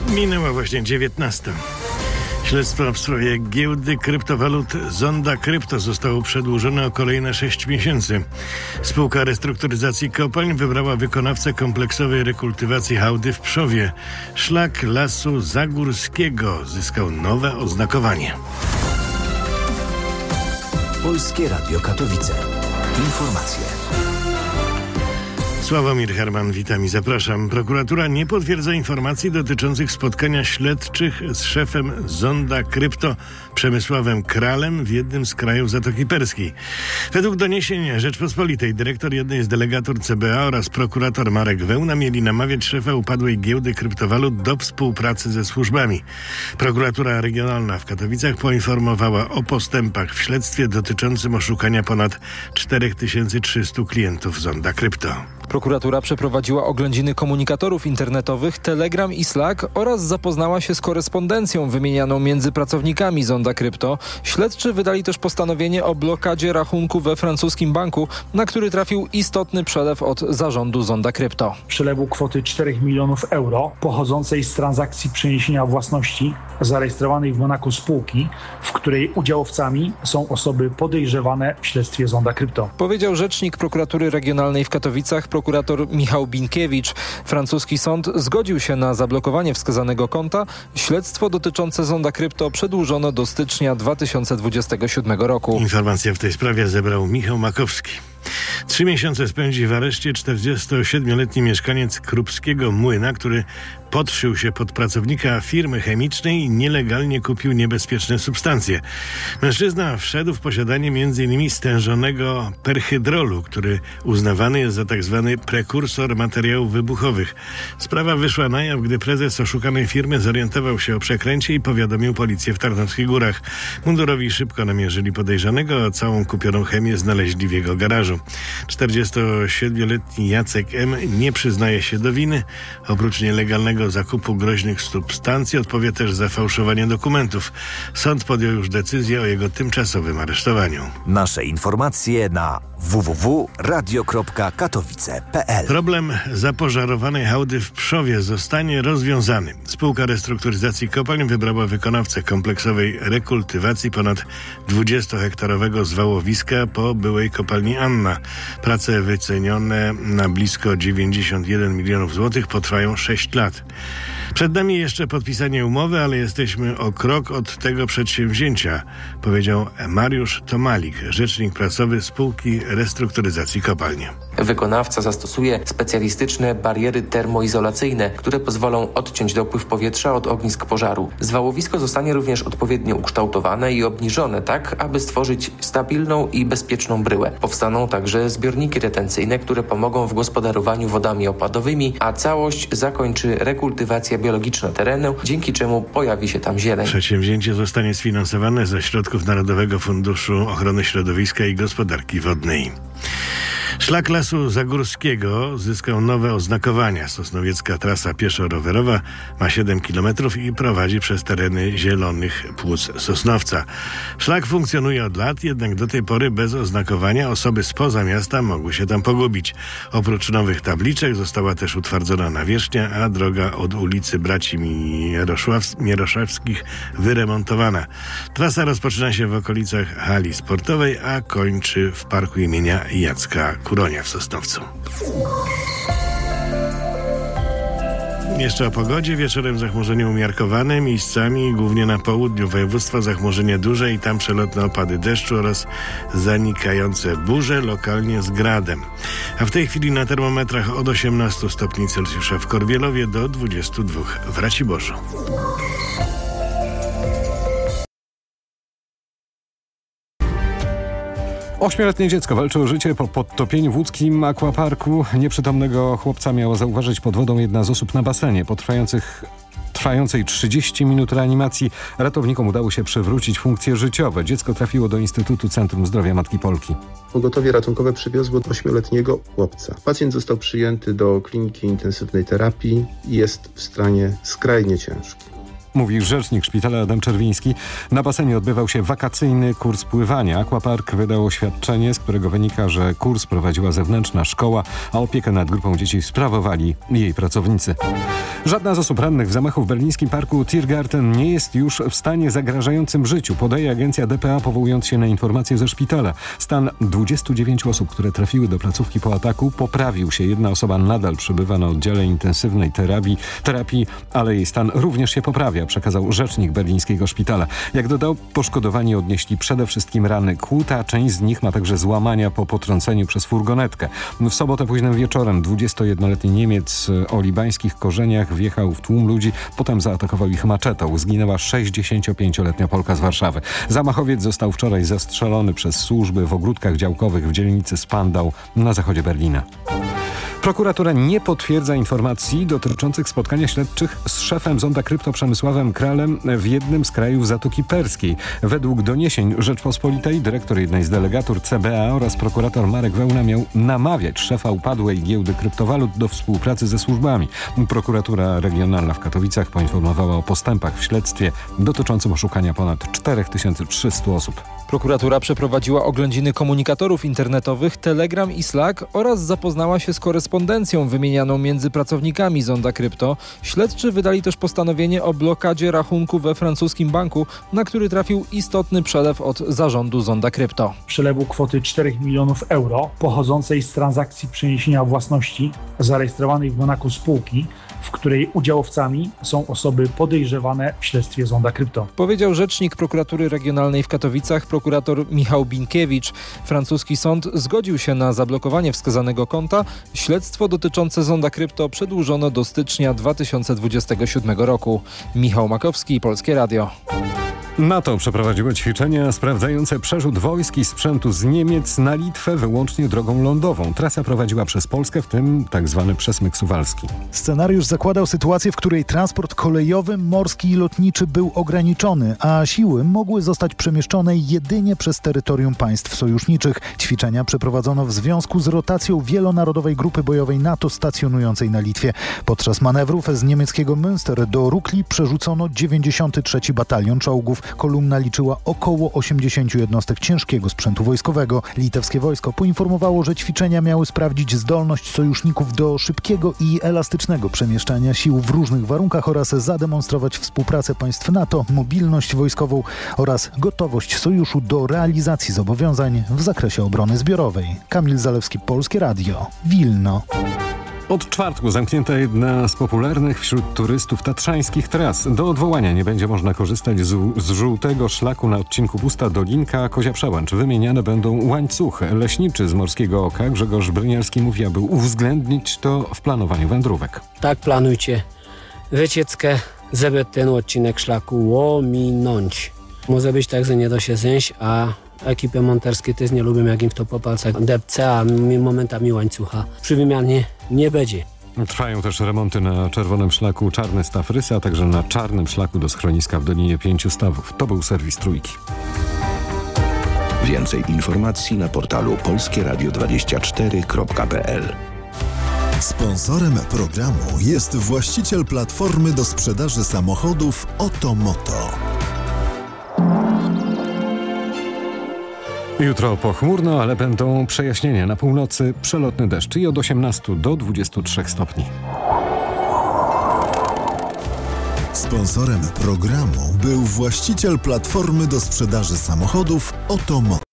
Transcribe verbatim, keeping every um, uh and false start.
Minęła właśnie dziewiętnasta. Śledztwo w sprawie giełdy kryptowalut Zonda Krypto zostało przedłużone o kolejne sześć miesięcy. Spółka Restrukturyzacji Kopalń wybrała wykonawcę kompleksowej rekultywacji hałdy w Pszowie. Szlak Lasu Zagórskiego zyskał nowe oznakowanie. Polskie Radio Katowice. Informacje. Sławomir Herman, witam i zapraszam. Prokuratura nie potwierdza informacji dotyczących spotkania śledczych z szefem Zonda Krypto Przemysławem Kralem w jednym z krajów Zatoki Perskiej. Według doniesień Rzeczpospolitej dyrektor jednej z delegatur C B A oraz prokurator Marek Wełna mieli namawiać szefa upadłej giełdy kryptowalut do współpracy ze służbami. Prokuratura Regionalna w Katowicach poinformowała o postępach w śledztwie dotyczącym oszukania ponad cztery tysiące trzysta klientów Zonda Krypto. Prokuratura przeprowadziła oględziny komunikatorów internetowych, Telegram i Slack oraz zapoznała się z korespondencją wymienianą między pracownikami Zonda Krypto. Śledczy wydali też postanowienie o blokadzie rachunku we francuskim banku, na który trafił istotny przelew od zarządu Zonda Krypto. Przelewu kwoty czterech milionów euro pochodzącej z transakcji przeniesienia własności zarejestrowanej w Monaku spółki, w której udziałowcami są osoby podejrzewane w śledztwie Zonda Krypto. Powiedział rzecznik prokuratury regionalnej w Katowicach, prokurator Michał Binkiewicz. Francuski sąd zgodził się na zablokowanie wskazanego konta. Śledztwo dotyczące Zonda Krypto przedłużono do stycznia dwa tysiące dwudziestego siódmego roku. Informacje w tej sprawie zebrał Michał Makowski. Trzy miesiące spędzi w areszcie czterdziestosiedmioletni mieszkaniec Krupskiego Młyna, który podszył się pod pracownika firmy chemicznej i nielegalnie kupił niebezpieczne substancje. Mężczyzna wszedł w posiadanie m in stężonego perhydrolu, który uznawany jest za tak zwany prekursor materiałów wybuchowych. Sprawa wyszła na jaw, gdy prezes oszukanej firmy zorientował się o przekręcie i powiadomił policję w Tarnowskich Górach. Mundurowi szybko namierzyli podejrzanego, a całą kupioną chemię znaleźli w jego garażu. czterdziestosiedmioletni Jacek M. nie przyznaje się do winy. Oprócz nielegalnego zakupu groźnych substancji odpowie też za fałszowanie dokumentów. Sąd podjął już decyzję o jego tymczasowym aresztowaniu. Nasze informacje na w w w kropka radio kropka katowice kropka p l. Problem zapożarowanej hałdy w Pszowie zostanie rozwiązany. Spółka Restrukturyzacji Kopalń wybrała wykonawcę kompleksowej rekultywacji ponad dwudziestohektarowego zwałowiska po byłej kopalni Anna. Prace wycenione na blisko dziewięćdziesiąt jeden milionów złotych potrwają sześć lat. Przed nami jeszcze podpisanie umowy, ale jesteśmy o krok od tego przedsięwzięcia, powiedział Mariusz Tomalik, rzecznik prasowy spółki Restrukturyzacji Kopalń. Wykonawca zastosuje specjalistyczne bariery termoizolacyjne, które pozwolą odciąć dopływ powietrza od ognisk pożaru. Zwałowisko zostanie również odpowiednio ukształtowane i obniżone tak, aby stworzyć stabilną i bezpieczną bryłę. Powstaną także zbiorniki retencyjne, które pomogą w gospodarowaniu wodami opadowymi, a całość zakończy rekultywacja biologiczna terenu, dzięki czemu pojawi się tam zieleń. Przedsięwzięcie zostanie sfinansowane ze środków Narodowego Funduszu Ochrony Środowiska i Gospodarki Wodnej. Szlak Lasu Zagórskiego zyskał nowe oznakowania. Sosnowiecka trasa pieszo-rowerowa ma siedem kilometrów i prowadzi przez tereny zielonych płuc Sosnowca. Szlak funkcjonuje od lat, jednak do tej pory bez oznakowania osoby spoza miasta mogły się tam pogubić. Oprócz nowych tabliczek została też utwardzona nawierzchnia, a droga od ulicy Braci Mieroszewskich wyremontowana. Trasa rozpoczyna się w okolicach hali sportowej, a kończy w parku imienia Jacka Kuronia w Sosnowcu. Jeszcze o pogodzie. Wieczorem zachmurzenie umiarkowane, miejscami głównie na południu województwa zachmurzenie duże i tam przelotne opady deszczu oraz zanikające burze, lokalnie z gradem. A w tej chwili na termometrach od osiemnastu stopni Celsjusza w Korwielowie do dwudziestu dwóch w Raciborzu. Ośmioletnie dziecko walczy o życie po podtopieniu w łódzkim aquaparku. Nieprzytomnego chłopca miała zauważyć pod wodą jedna z osób na basenie. Po trwających, trwającej trzydzieści minut reanimacji ratownikom udało się przywrócić funkcje życiowe. Dziecko trafiło do Instytutu Centrum Zdrowia Matki Polki. Pogotowie ratunkowe przywiozło ośmioletniego chłopca. Pacjent został przyjęty do kliniki intensywnej terapii i jest w stanie skrajnie ciężkim. mówi rzecznik szpitala Adam Czerwiński. Na basenie odbywał się wakacyjny kurs pływania. Aquapark wydał oświadczenie, z którego wynika, że kurs prowadziła zewnętrzna szkoła, a opiekę nad grupą dzieci sprawowali jej pracownicy. Żadna z osób rannych w zamachu w berlińskim parku Tiergarten nie jest już w stanie zagrażającym życiu, podaje agencja D P A, powołując się na informacje ze szpitala. Stan dwudziestu dziewięciu osób, które trafiły do placówki po ataku, poprawił się. Jedna osoba nadal przebywa na oddziale intensywnej terapii, terapii, ale jej stan również się poprawia, przekazał rzecznik berlińskiego szpitala. Jak dodał, poszkodowani odnieśli przede wszystkim rany kłuta, część z nich ma także złamania po potrąceniu przez furgonetkę. W sobotę późnym wieczorem dwudziestojednoletni Niemiec o libańskich korzeniach wjechał w tłum ludzi, potem zaatakował ich maczetą. Zginęła sześćdziesięciopięcioletnia Polka z Warszawy. Zamachowiec został wczoraj zastrzelony przez służby w ogródkach działkowych w dzielnicy Spandau na zachodzie Berlina. Prokuratura nie potwierdza informacji dotyczących spotkania śledczych z szefem Zonda Krypto Przemysławem Kralem w jednym z krajów Zatoki Perskiej. Według doniesień Rzeczpospolitej dyrektor jednej z delegatur C B A oraz prokurator Marek Wełna miał namawiać szefa upadłej giełdy kryptowalut do współpracy ze służbami. Prokuratura Regionalna w Katowicach poinformowała o postępach w śledztwie dotyczącym oszukania ponad cztery tysiące trzysta osób. Prokuratura przeprowadziła oględziny komunikatorów internetowych Telegram i Slack oraz zapoznała się z korespondencją wymienianą między pracownikami Zonda Krypto. Śledczy wydali też postanowienie o blokadzie rachunku we francuskim banku, na który trafił istotny przelew od zarządu Zonda Krypto. Przelewu kwoty czterech milionów euro pochodzącej z transakcji przeniesienia własności zarejestrowanej w Monaku spółki, w której udziałowcami są osoby podejrzewane w śledztwie Zonda Krypto. Powiedział rzecznik prokuratury regionalnej w Katowicach, prokurator Michał Binkiewicz. Francuski sąd zgodził się na zablokowanie wskazanego konta. Śledztwo dotyczące Zonda Krypto przedłużono do stycznia dwa tysiące dwudziestego siódmego roku. Michał Makowski, Polskie Radio. NATO przeprowadziło ćwiczenia sprawdzające przerzut wojsk i sprzętu z Niemiec na Litwę wyłącznie drogą lądową. Trasa prowadziła przez Polskę, w tym tzw. przesmyk suwalski. Scenariusz zakładał sytuację, w której transport kolejowy, morski i lotniczy był ograniczony, a siły mogły zostać przemieszczone jedynie przez terytorium państw sojuszniczych. Ćwiczenia przeprowadzono w związku z rotacją wielonarodowej grupy bojowej NATO stacjonującej na Litwie. Podczas manewrów z niemieckiego Münster do Rukli przerzucono dziewięćdziesiąty trzeci Batalion Czołgów. Kolumna liczyła około osiemdziesięciu jednostek ciężkiego sprzętu wojskowego. Litewskie wojsko poinformowało, że ćwiczenia miały sprawdzić zdolność sojuszników do szybkiego i elastycznego przemieszczania sił w różnych warunkach oraz zademonstrować współpracę państw NATO, mobilność wojskową oraz gotowość sojuszu do realizacji zobowiązań w zakresie obrony zbiorowej. Kamil Zalewski, Polskie Radio, Wilno. Od czwartku zamknięta jedna z popularnych wśród turystów tatrzańskich tras. Do odwołania nie będzie można korzystać z, z żółtego szlaku na odcinku Pusta Dolinka Kozia Przełęcz. Wymieniane będą łańcuchy. Leśniczy z Morskiego Oka Grzegorz Bryniarski mówi, aby uwzględnić to w planowaniu wędrówek. Tak planujcie wycieczkę, żeby ten odcinek szlaku ominąć. Może być tak, że nie da się zejść, a ekipy monterskie też nie lubią, jak im w to po palcach depce, a momentami łańcucha przy wymianie nie będzie. Trwają też remonty na czerwonym szlaku Czarny Staw Rysy, a także na czarnym szlaku do schroniska w Dolinie Pięciu Stawów. To był serwis Trójki. Więcej informacji na portalu polskie radio dwadzieścia cztery kropka p l. Sponsorem programu jest właściciel platformy do sprzedaży samochodów Otomoto. Jutro pochmurno, ale będą przejaśnienia. Na północy przelotny deszcz i od osiemnastu do dwudziestu trzech stopni. Sponsorem programu był właściciel platformy do sprzedaży samochodów Otomoto.